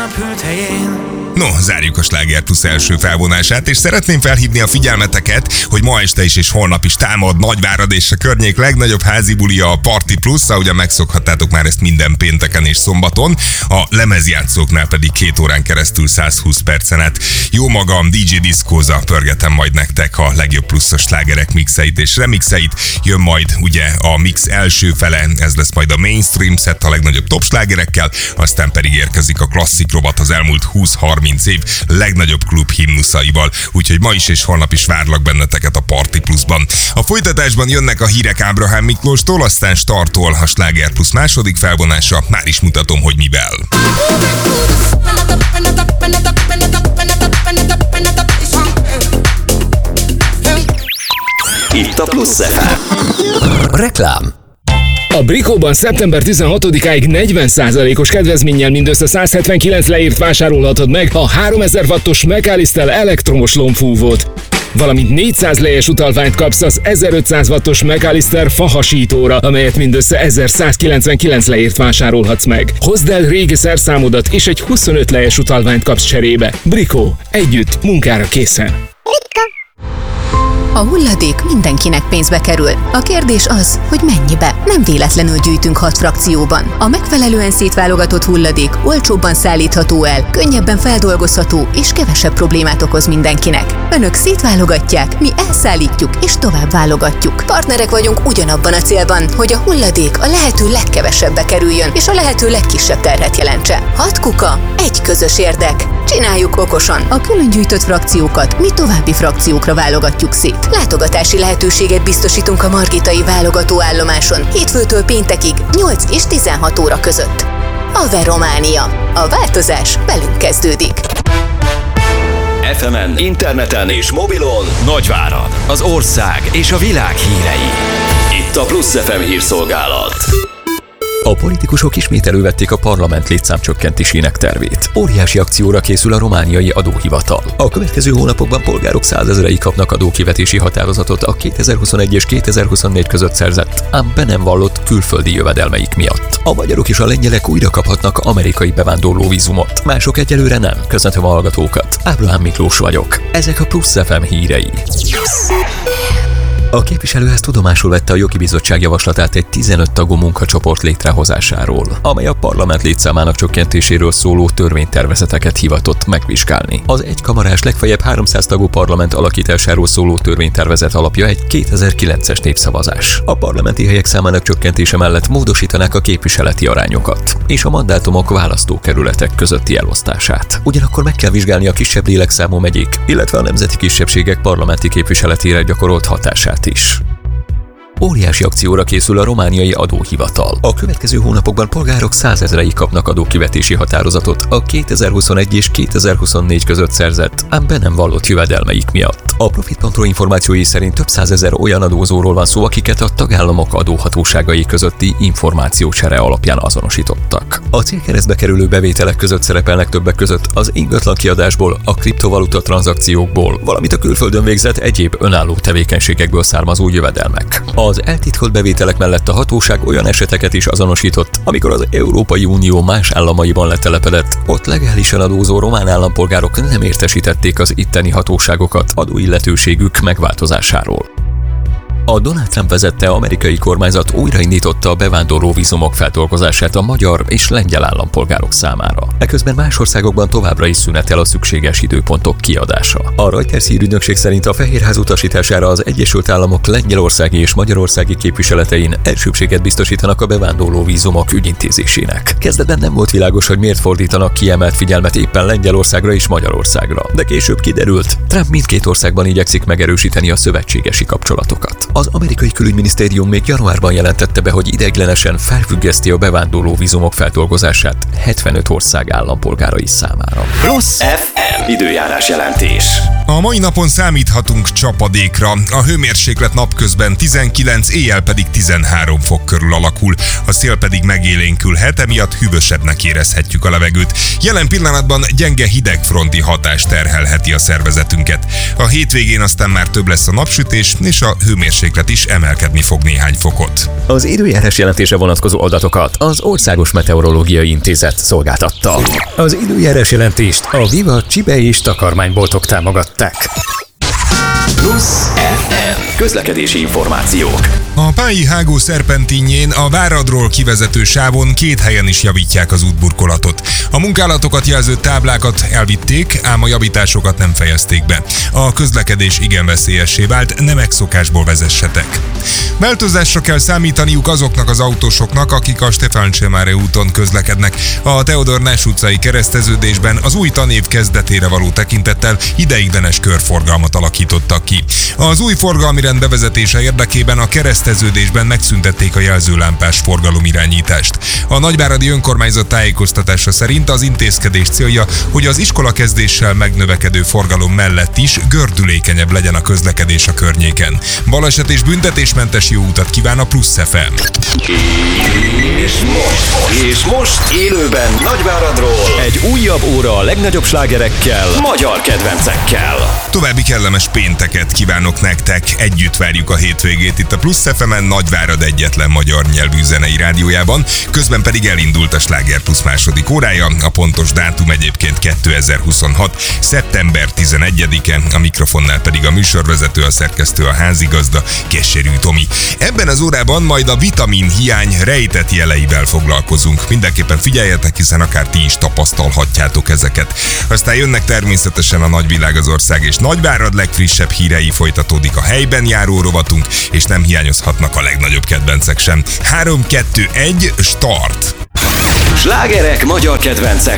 repült helyén. No, zárjuk a Sláger Plusz első felvonását, és szeretném felhívni a figyelmeteket, hogy ma este is és holnap is támad Nagyvárad és a környék legnagyobb házi bulia, a Party Plus, ahogyan megszokhattátok már ezt minden pénteken és szombaton, a lemezjátszóknál pedig 2 órán keresztül 120 percen át. Jó magam, DJ Diszkóza, pörgetem majd nektek a legjobb pluszos slágerek mixeit és remixeit. Jön majd ugye a mix első fele, ez lesz majd a mainstream set a legnagyobb top slágerekkel, aztán pedig érkezik a klasszik rovat az elmúlt 20-30 év legnagyobb klub himnuszaival, úgyhogy ma is és holnap is várlak benneteket a Party Plusban. A folytatásban jönnek a hírek Ábrahám Miklóstól, aztán startol a Sláger Plusz második felvonása, már is mutatom, hogy mivel. Itt a Plusz FM. Reklám. A Brikóban szeptember 16-áig 40%-os kedvezménnyel mindössze 179 leírt vásárolhatod meg a 3000 wattos McAllister elektromos lombfúvót. Valamint 400 lejes utalványt kapsz az 1500 wattos McAllister fahasítóra, amelyet mindössze 1199 leírt vásárolhatsz meg. Hozd el régi szerszámodat és egy 25 lejes utalványt kapsz cserébe. Brikó. Együtt, munkára készen. A hulladék mindenkinek pénzbe kerül. A kérdés az, hogy mennyibe. Nem véletlenül gyűjtünk 6 frakcióban. A megfelelően szétválogatott hulladék olcsóbban szállítható el, könnyebben feldolgozható és kevesebb problémát okoz mindenkinek. Önök szétválogatják, mi elszállítjuk és tovább válogatjuk. Partnerek vagyunk ugyanabban a célban, hogy a hulladék a lehető legkevesebbe kerüljön és a lehető legkisebb terhet jelentse. 6 kuka, egy közös érdek. Csináljuk okosan. A külön gyűjtött frakciókat mi további frakciókra válogatjuk szét. Látogatási lehetőséget biztosítunk a margitai válogatóállomáson hétfőtől péntekig 8 és 16 óra között. Aver-Románia. A változás velünk kezdődik. FM-en, interneten és mobilon Nagyvárad, az ország és a világ hírei. Itt a Plusz FM hírszolgálat. A politikusok ismét elővették a parlament létszámcsökkentésének tervét. Óriási akcióra készül a romániai adóhivatal. A következő hónapokban polgárok 100 000-ei kapnak adókivetési határozatot a 2021 és 2024 között szerzett, ám be nem vallott külföldi jövedelmeik miatt. A magyarok és a lengyelek újra kaphatnak amerikai bevándorlóvízumot. Mások egyelőre nem. Köszöntöm a hallgatókat. Ábrahám Miklós vagyok. Ezek a Plusz FM hírei. A képviselőház tudomásul vette a jogi bizottság javaslatát egy 15 tagú munkacsoport létrehozásáról, amely a parlament létszámának csökkentéséről szóló törvénytervezeteket hivatott megvizsgálni. Az egykamarás legfeljebb 300 tagú parlament alakításáról szóló törvénytervezet alapja egy 2009-es népszavazás. A parlamenti helyek számának csökkentése mellett módosítanák a képviseleti arányokat és a mandátumok választókerületek közötti elosztását. Ugyanakkor meg kell vizsgálni a kisebb lélekszámú megyék, illetve a nemzeti kisebbségek parlamenti képviseletére gyakorolt hatását is. Óriási akcióra készül a romániai adóhivatal. A következő hónapokban polgárok 100 000-ei kapnak adókivetési határozatot a 2021 és 2024 között szerzett, ám be nem vallott jövedelmeik miatt. A Profit.ro információi szerint több 100 000 olyan adózóról van szó, akiket a tagállamok adóhatóságai közötti információcsere alapján azonosítottak. A célkeresztbe kerülő bevételek között szerepelnek többek között az ingatlan kiadásból, a kriptovaluta tranzakciókból, valamint a külföldön végzett egyéb önálló tevékenységekből származó jövedelmek. Az eltitkolt bevételek mellett a hatóság olyan eseteket is azonosított, amikor az Európai Unió más államaiban letelepedett, ott legálisan adózó román állampolgárok nem értesítették az itteni hatóságokat adóilletőségük megváltozásáról. A Donald Trump vezette amerikai kormányzat újraindította a bevándorló vízumok feldolgozását a magyar és lengyel állampolgárok számára. Eközben más országokban továbbra is szünetel a szükséges időpontok kiadása. A Reuters hírügynökség szerint a Fehérház utasítására az Egyesült Államok lengyelországi és magyarországi képviseletein elsőbséget biztosítanak a bevándorló vízumok ügyintézésének. Kezdetben nem volt világos, hogy miért fordítanak kiemelt figyelmet éppen Lengyelországra és Magyarországra, de később kiderült, Trump mindkét országban igyekszik megerősíteni a szövetségesi kapcsolatokat. Az amerikai külügyminisztérium még januárban jelentette be, hogy ideiglenesen felfüggeszti a bevándorló vízumok feldolgozását 75 ország állampolgárai számára. Plusz FM időjárás jelentés. A mai napon számíthatunk csapadékra. A hőmérséklet napközben 19, éjjel pedig 13 fok körül alakul. A szél pedig megélénkülhet, emiatt hűvösebbnek érezhetjük a levegőt. Jelen pillanatban gyenge hidegfronti hatás terhelheti a szervezetünket. A hétvégén aztán már több lesz a napsütés, és a hőmérséklet is emelkedni fog néhány fokot. Az időjárás jelentése vonatkozó adatokat az Országos Meteorológiai Intézet szolgáltatta. Az időjárás jelentést a Viva Csibe és takarmányboltok támogatták. Plusz FM. Közlekedési információk. A Pályi Hágó szerpentinjén a Váradról kivezető sávon 2 helyen is javítják az útburkolatot. A munkálatokat jelző táblákat elvitték, ám a javításokat nem fejezték be. A közlekedés igen veszélyessé vált, ne megszokásból vezessetek. Változásra kell számítaniuk azoknak az autósoknak, akik a Stefán Csemáre úton közlekednek. A Teodor Nash utcai kereszteződésben az új tanév kezdetére való tekintettel ideiglenes körforgalmat alakítottak ki. Az új forgalmi rend bevezetése érdekében a kereszteződésben megszüntették a jelzőlámpás forgalomirányítást. A nagyváradi önkormányzat tájékoztatása szerint az intézkedés célja, hogy az iskolakezdéssel megnövekedő forgalom mellett is gördülékenyebb legyen a közlekedés a környéken. Baleset és büntetésmentes jó utat kíván a Plusz FM. És most élőben Nagyváradról egy újabb óra a legnagyobb slágerekkel, magyar kedvencekkel. További kellemes pénteket kívánok nektek, együtt várjuk a hétvégét itt a Plusz FM-en, Nagyvárad egyetlen magyar nyelvű zenei rádiójában, közben pedig elindult a Sláger Plusz második órája, a pontos dátum egyébként 2026. szeptember 11-e, a mikrofonnál pedig a műsorvezető, a szerkesztő, a házigazda, Keserű Tomi. Ebben az órában majd a vitamin hiány rejtett jeleivel foglalkozunk. Mindenképpen figyeljetek, hiszen akár ti is tapasztalhatjátok ezeket. Aztán jönnek természetesen a nagyvilág, az ország és Nagyvárad legfrissebb hírei, folytatódik a helyben járó rovatunk, és nem hiányozhatnak a legnagyobb kedvencek sem. 3, 2, 1, start! Slágerek magyar kedvencek